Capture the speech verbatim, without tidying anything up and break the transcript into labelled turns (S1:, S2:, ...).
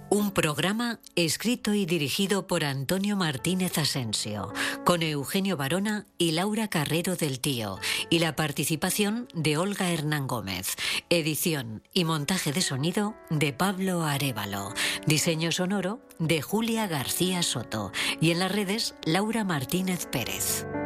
S1: Un programa escrito y dirigido por Antonio Martínez Asensio, con Eugenio Barona y Laura Carrero del Tío, y la participación de Olga Hernán Gómez. Edición y montaje de sonido de Pablo Arévalo. Diseño sonoro de Julia García Soto. Y en las redes, Laura Martínez Pérez.